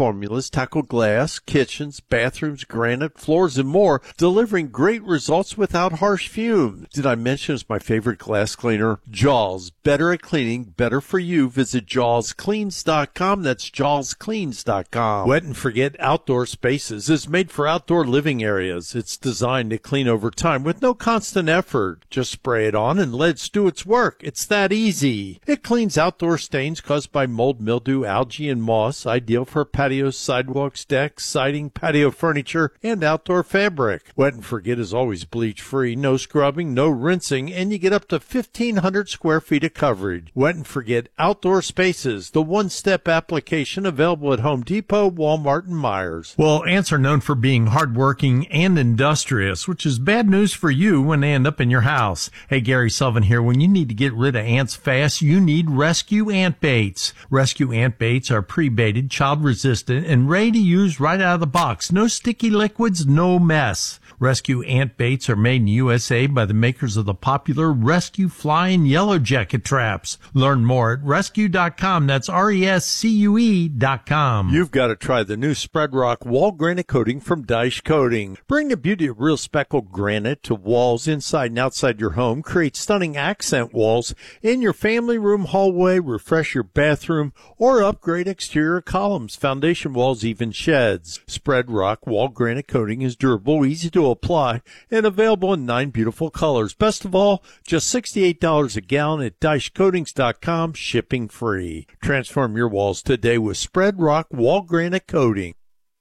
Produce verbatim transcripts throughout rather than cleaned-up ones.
formulas tackle glass, kitchens, bathrooms, granite, floors, and more, delivering great results without harsh fumes. Did I mention it's my favorite glass cleaner? Jaws. Better at cleaning, better for you. Visit jaws cleans dot com. That's jaws cleans dot com. Wet and Forget Outdoor Spaces is made for outdoor living areas. It's designed to clean over time with no constant effort. Just spray it on and let it do its work. It's that easy. It cleans outdoor stains caused by mold, mildew, algae, and moss, ideal for patios, sidewalks, decks, siding, patio furniture, and outdoor fabric. Wet and Forget is always bleach-free, no scrubbing, no rinsing, and you get up to fifteen hundred square feet of coverage. Wet and Forget Outdoor Spaces, the one-step application available at Home Depot, Walmart, and Myers. Well, ants are known for being hardworking and industrious, which is bad news for you when they end up in your house. Hey, Gary Sullivan here. When you need to get rid of ants fast, you need Rescue Ant Baits. Rescue Ant Baits are pre-baited, child-resistant, and ready to use right out of the box. No sticky liquids, no mess. Rescue Ant Baits are made in the U S A by the makers of the popular Rescue Fly and Yellow Jacket traps. Learn more at rescue dot com. That's R E S C U E dot com. You've got to try the new Spread Rock Wall Granite Coating from Dyche Coating. Bring the beauty of real speckled granite to walls inside and outside your home. Create stunning accent walls in your family room, hallway, refresh your bathroom, or upgrade exterior columns, foundation walls, even sheds. Spread Rock Wall Granite Coating is durable, easy to apply, and available in nine beautiful colors. Best of all, just sixty-eight dollars a gallon at dyche coatings dot com, shipping free. Transform your walls today with Spread Rock Wall Granite Coating.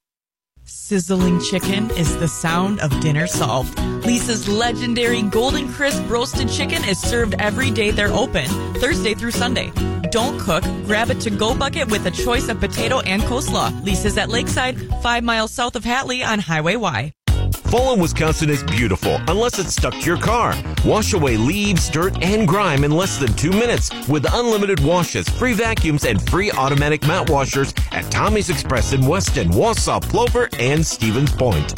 Sizzling chicken is the sound of dinner solved. Lisa's legendary Golden Crisp roasted chicken is served every day they're open, Thursday through Sunday. Don't cook, grab a to-go bucket with a choice of potato and coleslaw. Lisa's at Lakeside, five miles south of Hatley on Highway Y. Fall in Wisconsin is beautiful unless it's stuck to your car. Wash away leaves, dirt, and grime in less than two minutes with unlimited washes, free vacuums, and free automatic mat washers at Tommy's Express in Weston, Wausau, Plover, and Stevens Point.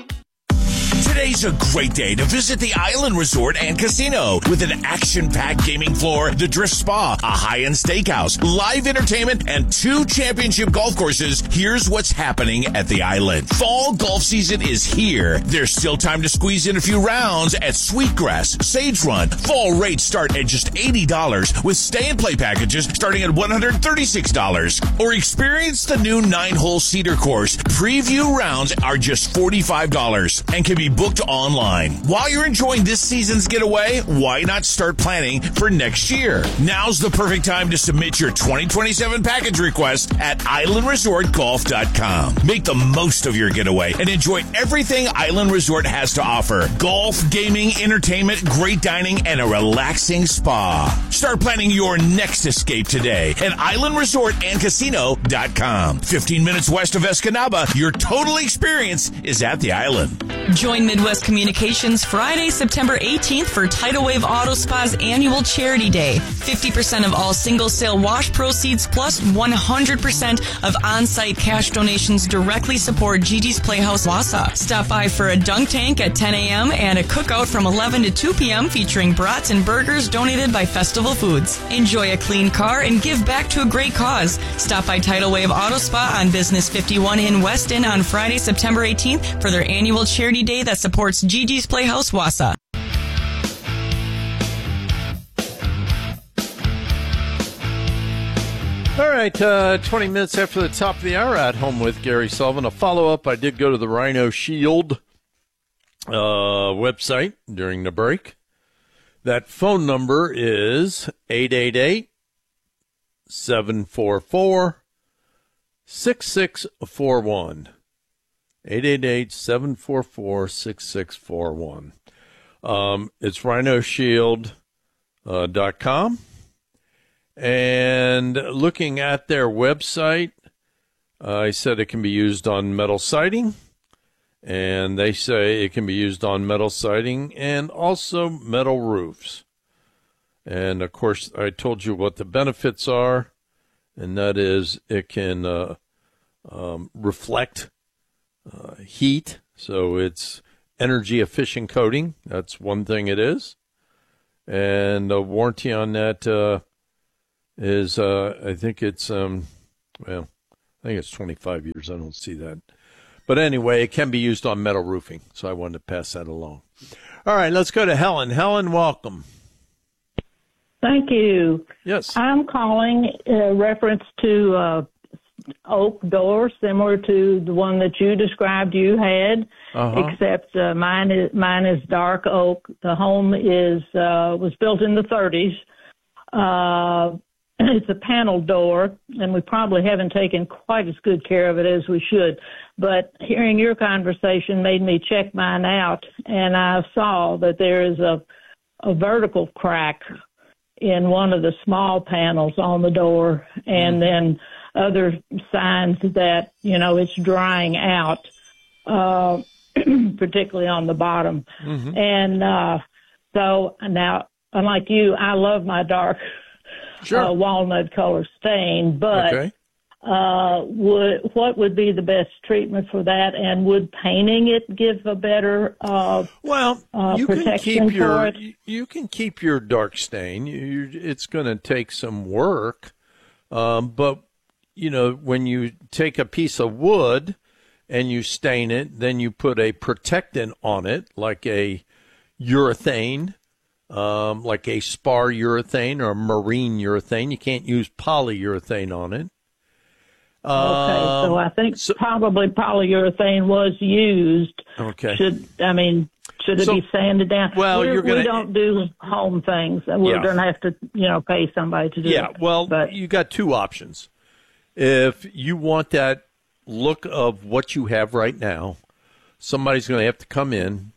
Today's a great day to visit the Island Resort and Casino with an action-packed gaming floor, the Drift Spa, a high-end steakhouse, live entertainment, and two championship golf courses. Here's what's happening at the Island. Fall golf season is here. There's still time to squeeze in a few rounds at Sweetgrass, Sage Run. Fall rates start at just eighty dollars with stay-and-play packages starting at one hundred thirty-six dollars. Or experience the new nine-hole Cedar course. Preview rounds are just forty-five dollars and can be booked online. While you're enjoying this season's getaway, why not start planning for next year? Now's the perfect time to submit your twenty twenty-seven package request at island resort golf dot com. Make the most of your getaway and enjoy everything Island Resort has to offer. Golf, gaming, entertainment, great dining, and a relaxing spa. Start planning your next escape today at island resort and casino dot com. fifteen minutes west of Escanaba, your total experience is at the island. Join Midwest Communications Friday, September eighteenth for Tidal Wave Auto Spa's annual Charity Day. fifty percent of all single sale wash proceeds plus one hundred percent of on-site cash donations directly support Gigi's Playhouse Wausau. Stop by for a dunk tank at ten a.m. and a cookout from eleven to two p.m. featuring brats and burgers donated by Festival Foods. Enjoy a clean car and give back to a great cause. Stop by Tidal Wave Auto Spa on Business fifty-one in Weston on Friday, September eighteenth for their annual Charity Day that supports Gigi's Playhouse Wausau. All right, uh, twenty minutes after the top of the hour, at home with Gary Sullivan. A follow-up, I did go to the Rhino Shield uh, website during the break. That phone number is eight eight eight, seven four four, six six four one. eight eight eight, seven four four, six six four one. Um, it's rhino shield dot com. And looking at their website, uh, I said it can be used on metal siding. And they say it can be used on metal siding and also metal roofs. And, of course, I told you what the benefits are, and that is it can uh, um, reflect Uh, heat, so it's energy efficient coating. That's one thing it is. And a warranty on that uh, is, uh, I think it's, um, well, I think it's twenty-five years. I don't see that. But anyway, it can be used on metal roofing, so I wanted to pass that along. All right, let's go to Helen. Helen, welcome. Thank you. Yes. I'm calling in reference to uh, oak door, similar to the one that you described you had, Uh-huh. except uh, mine is mine is dark oak. The home is uh, was built in the thirties. Uh, it's a panel door, and we probably haven't taken quite as good care of it as we should. But hearing your conversation made me check mine out, and I saw that there is a, a vertical crack in one of the small panels on the door, and then other signs that, you know, it's drying out, uh, particularly on the bottom. Mm-hmm. And uh, so now, unlike you, I love my dark Sure. uh, walnut color stain, but Okay. uh, would what would be the best treatment for that, and would painting it give a better uh, Well, uh, you can protection keep your for it? you can keep your dark stain. You, you, it's going to take some work, um, but you know when you take a piece of wood and you stain it, then you put a protectant on it, like a urethane, um, like a spar urethane or a marine urethane. You can't use polyurethane on it. Okay, so I think so- probably polyurethane was used. Okay. Should I mean should it So- be sanded down? Well, We're, you're gonna- we don't do home things. We're Yeah. going to have to, you know, pay somebody to do Yeah, it. well, but you got two options. If you want that look of what you have right now, somebody's going to have to come in,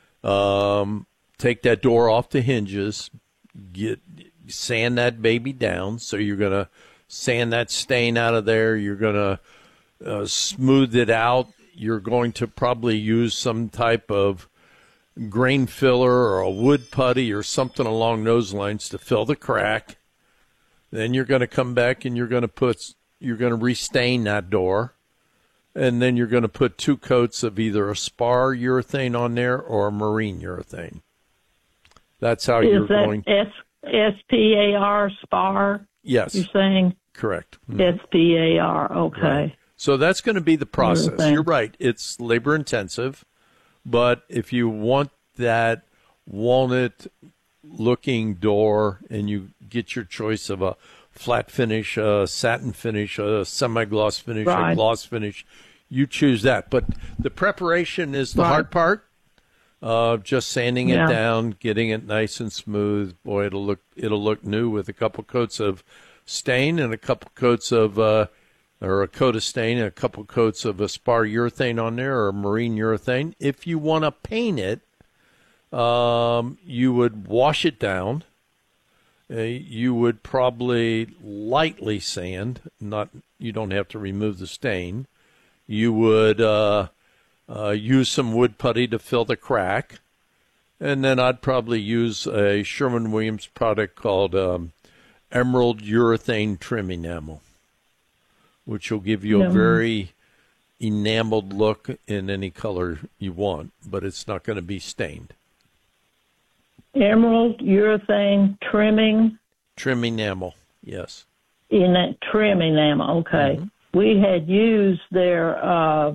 um, take that door off the hinges, get sand that baby down. So you're going to sand that stain out of there. You're going to uh, smooth it out. You're going to probably use some type of grain filler or a wood putty or something along those lines to fill the crack. Then you're going to come back and you're going to put, you're going to restain that door. And then you're going to put two coats of either a spar urethane on there or a marine urethane. That's how you're is that going. S S P A R spar? Yes, You're saying correct. S P A R? Okay. Right. So that's going to be the process. Urethane. You're right. It's labor intensive, but if you want that walnut looking door and you get your choice of a flat finish, a satin finish, a semi-gloss finish, Right. a gloss finish, you choose that. But the preparation is the Right. hard part. Uh, just sanding it Yeah. down, getting it nice and smooth. Boy, it'll look it'll look new with a couple coats of stain and a couple coats of uh, or a coat of stain and a couple coats of a spar urethane on there or a marine urethane. If you want to paint it, um, you would wash it down. Uh, you would probably lightly sand. Not you don't have to remove the stain. You would uh, uh, use some wood putty to fill the crack, and then I'd probably use a Sherwin-Williams product called um, Emerald Urethane Trim Enamel, which will give you a Yeah. very enameled look in any color you want, but it's not going to be stained. Emerald urethane trimming Trim enamel, yes. in that trim enamel. Okay. Mm-hmm. We had used their uh,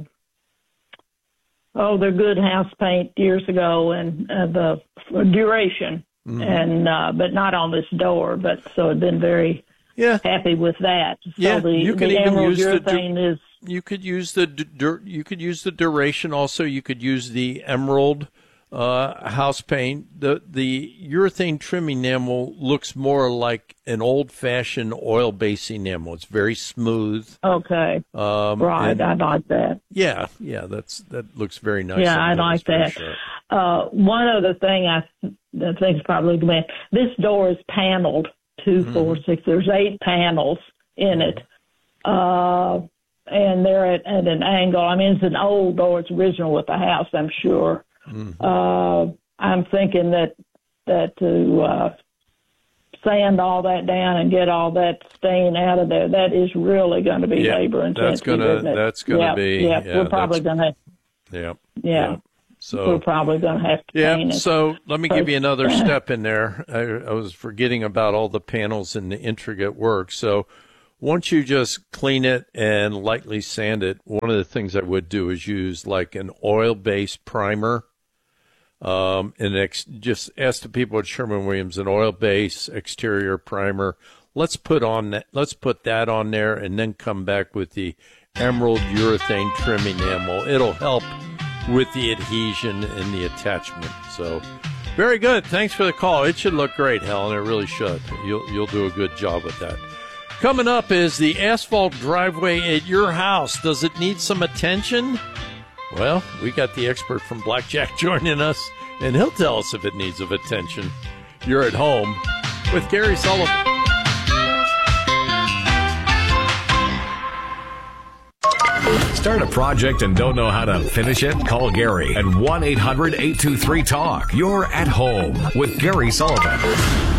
oh, their good house paint years ago, and uh, the duration, Mm-hmm. and uh, but not on this door. But so I've been very Yeah, happy with that. So Yeah, the, you can the even emerald use the du- urethane is you could use the du- dur- you could use the duration. Also, you could use the emerald uh, house paint. The the urethane trim enamel looks more like an old fashioned oil based enamel. It's very smooth. okay. Um, Right, and- I like that. yeah, yeah, that's that looks very nice. Yeah, and I it like looks very that. sharp. Uh, one other thing I, I think is probably good. This door is paneled two, Mm-hmm. four, six. There's eight panels in it, uh, and they're at, at an angle. I mean, it's an old door. It's original with the house, I'm sure. Mm-hmm. Uh, I'm thinking that that to uh, sand all that down and get all that stain out of there, that is really going to be Yeah, labor intensive. that's gonna- isn't it? that's gonna yeah, be- Yeah, yeah, we're probably that's- going to. Yeah, Yeah. So We're probably going to have to paint Yeah, it. so let me give you another step in there. I, I was forgetting about all the panels and the intricate work. So once you just clean it and lightly sand it, one of the things I would do is use like an oil-based primer. Um, and ex- just ask the people at Sherwin-Williams, an oil-based exterior primer. Let's put on that. Let's put that on there, and then come back with the emerald urethane trim enamel. It'll help with the adhesion and the attachment. So, very good. Thanks for the call. It should look great, Helen. It really should. You'll you'll do a good job with that. Coming up is the asphalt driveway at your house. Does it need some attention? Well, we got the expert from Blackjack joining us, and he'll tell us if it needs of attention. You're at home with Gary Sullivan. Start a project and don't know how to finish it? Call Gary at one eight hundred eight two three talk. You're at home with Gary Sullivan.